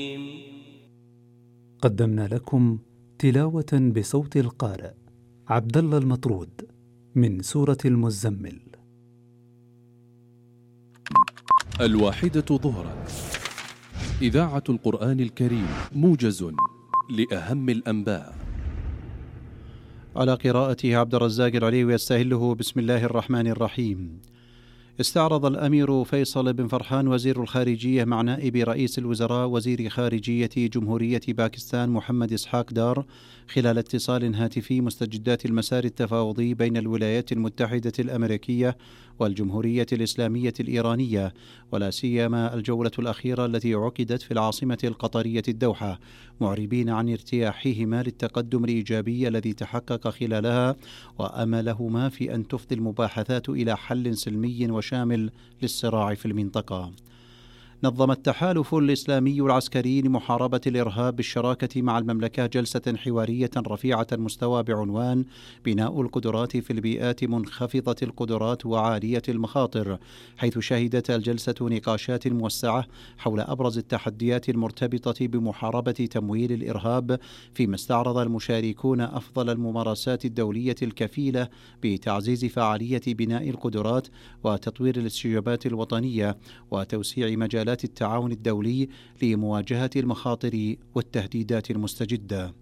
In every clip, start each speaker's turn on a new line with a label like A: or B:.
A: قدمنا لكم تلاوة بصوت القارئ عبد الله المطرود من سورة المزمل.
B: 1:00 إذاعة القرآن الكريم، موجز لأهم الأنباء،
C: على قراءته عبد الرزاق العليوي يستهله. بسم الله الرحمن الرحيم. استعرض الأمير فيصل بن فرحان وزير الخارجية مع نائب رئيس الوزراء وزير خارجية جمهورية باكستان محمد إسحاق دار خلال اتصال هاتفي مستجدات المسار التفاوضي بين الولايات المتحدة الأمريكية والجمهورية الإسلامية الإيرانية، ولا سيما الجولة الأخيرة التي عقدت في العاصمة القطرية الدوحة، معربين عن ارتياحهما للتقدم الإيجابي الذي تحقق خلالها وأملهما في أن تفضي المباحثات إلى حل سلمي وشامل للصراع في المنطقة. نظم التحالف الإسلامي العسكري لمحاربة الإرهاب بالشراكة مع المملكة جلسة حوارية رفيعة المستوى بعنوان بناء القدرات في البيئات منخفضة القدرات وعالية المخاطر، حيث شهدت الجلسة نقاشات موسعة حول أبرز التحديات المرتبطة بمحاربة تمويل الإرهاب، فيما استعرض المشاركون أفضل الممارسات الدولية الكفيلة بتعزيز فعالية بناء القدرات وتطوير الاستجابات الوطنية وتوسيع مجالات التعاون الدولي لمواجهة المخاطر والتهديدات المستجدة.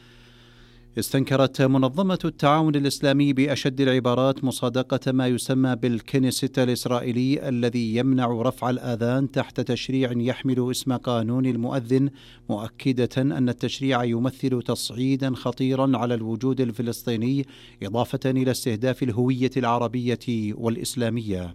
C: استنكرت منظمة التعاون الإسلامي بأشد العبارات مصادقة ما يسمى بالكنيست الإسرائيلي الذي يمنع رفع الآذان تحت تشريع يحمل اسم قانون المؤذن، مؤكدة أن التشريع يمثل تصعيدا خطيرا على الوجود الفلسطيني، إضافة إلى استهداف الهوية العربية والإسلامية.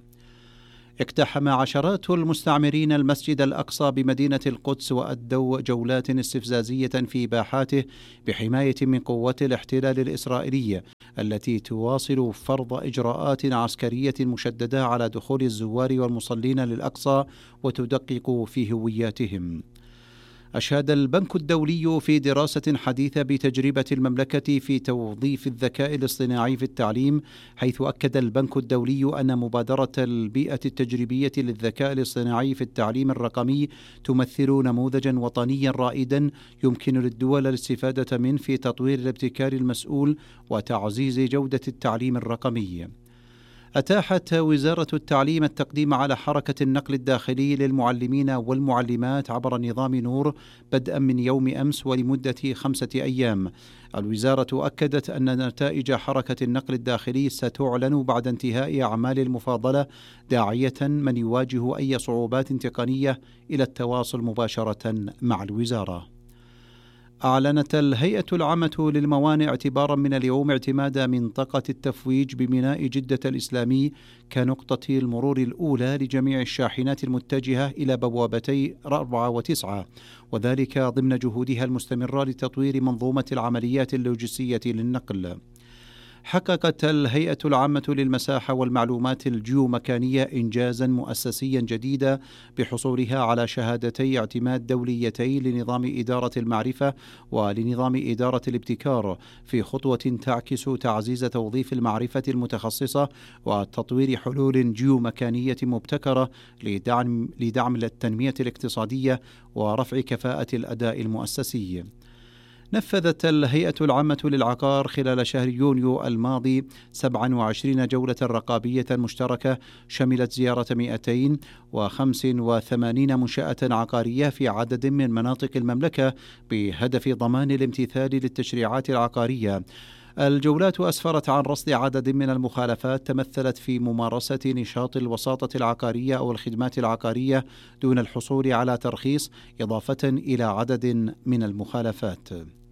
C: اقتحم عشرات المستعمرين المسجد الأقصى بمدينة القدس وأدوا جولات استفزازية في باحاته بحماية من قوات الاحتلال الإسرائيلي التي تواصل فرض إجراءات عسكرية مشددة على دخول الزوار والمصلين للأقصى وتدقق في هوياتهم. أشاد البنك الدولي في دراسة حديثة بتجربة المملكة في توظيف الذكاء الاصطناعي في التعليم، حيث أكد البنك الدولي أن مبادرة البيئة التجريبية للذكاء الاصطناعي في التعليم الرقمي تمثل نموذجا وطنيا رائدا يمكن للدول الاستفادة منه في تطوير الابتكار المسؤول وتعزيز جودة التعليم الرقمي. أتاحت وزارة التعليم التقديم على حركة النقل الداخلي للمعلمين والمعلمات عبر نظام نور بدءا من يوم أمس ولمدة 5 أيام. الوزارة أكدت أن نتائج حركة النقل الداخلي ستعلن بعد انتهاء أعمال المفاضلة، داعية من يواجه أي صعوبات تقنية إلى التواصل مباشرة مع الوزارة. أعلنت الهيئة العامة للموانئ اعتبارا من اليوم اعتماد منطقة التفويج بميناء جدة الإسلامي كنقطة المرور الأولى لجميع الشاحنات المتجهة إلى بوابتي 4 و9، وذلك ضمن جهودها المستمرة لتطوير منظومة العمليات اللوجستية للنقل. حققت الهيئة العامة للمساحة والمعلومات الجيومكانية إنجازا مؤسسيا جديدا بحصولها على شهادتي اعتماد دوليتين لنظام إدارة المعرفة ولنظام إدارة الابتكار، في خطوة تعكس تعزيز توظيف المعرفة المتخصصة وتطوير حلول جيومكانية مبتكرة لدعم التنمية الاقتصادية ورفع كفاءة الأداء المؤسسي. نفذت الهيئة العامة للعقار خلال شهر يونيو الماضي 27 جولة رقابية مشتركة شملت زيارة 285 منشأة عقارية في عدد من مناطق المملكة بهدف ضمان الامتثال للتشريعات العقارية. الجولات أسفرت عن رصد عدد من المخالفات تمثلت في ممارسة نشاط الوساطة العقارية أو الخدمات العقارية دون الحصول على ترخيص، إضافة إلى عدد من المخالفات.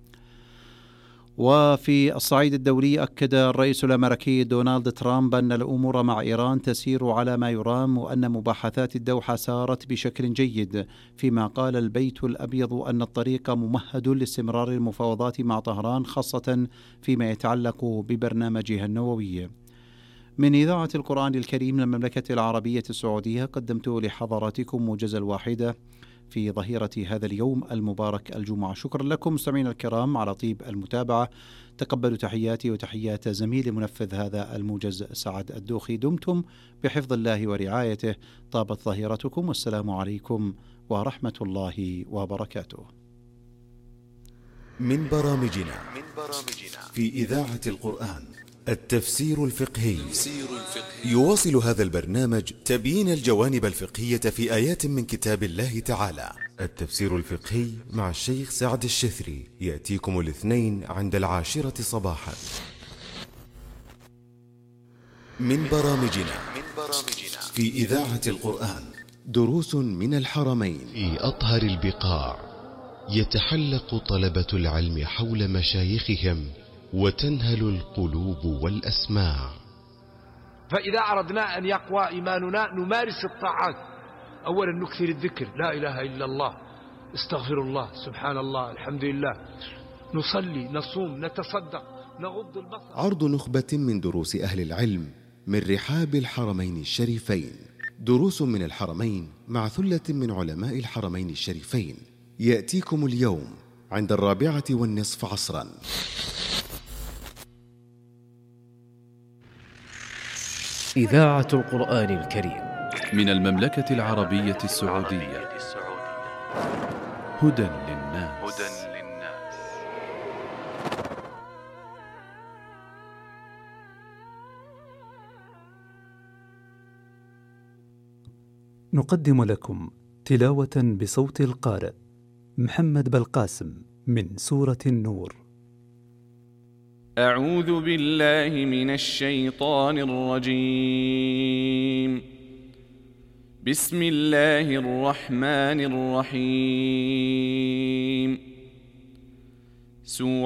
C: وفي الصعيد الدولي أكد الرئيس الأمريكي دونالد ترامب أن الأمور مع إيران تسير على ما يرام وأن مباحثات الدوحة سارت بشكل جيد، فيما قال البيت الأبيض أن الطريق ممهد لاستمرار المفاوضات مع طهران، خاصة فيما يتعلق ببرنامجها النووي. من إذاعة القرآن الكريم من المملكة العربية السعودية قدمت لحضراتكم موجز الواحدة في ظهيرة هذا اليوم المبارك الجمعة. شكرا لكم مستمعينا الكرام على طيب المتابعة. تقبلوا تحياتي وتحيات زميلي منفذ هذا الموجز سعد الدوخي. دمتم بحفظ الله ورعايته. طابت ظهيرتكم والسلام عليكم ورحمة الله وبركاته.
D: من برامجنا في إذاعة القرآن التفسير الفقهي. يواصل هذا البرنامج تبيين الجوانب الفقهية في آيات من كتاب الله تعالى. التفسير الفقهي مع الشيخ سعد الشثري يأتيكم الاثنين عند 10 صباحا. من برامجنا في إذاعة القرآن دروس من الحرمين.
E: في أطهر البقاع يتحلق طلبة العلم حول مشايخهم وتنهل القلوب والأسماع.
F: فإذا أردنا أن يقوى إيماننا نمارس الطاعات. أولا نكثر الذكر، لا إله إلا الله، استغفر الله، سبحان الله، الحمد لله، نصلي، نصوم، نتصدق، نغض البصر.
E: عرض نخبة من دروس أهل العلم من رحاب الحرمين الشريفين. دروس من الحرمين مع ثلة من علماء الحرمين الشريفين يأتيكم اليوم عند 4:15 عصرا.
G: إذاعة القرآن الكريم
B: من المملكة العربية السعودية. هدى للناس.
A: نقدم لكم تلاوة بصوت القارئ محمد بالقاسم من سورة النور.
H: أعوذ بالله من الشيطان الرجيم. بسم الله الرحمن الرحيم.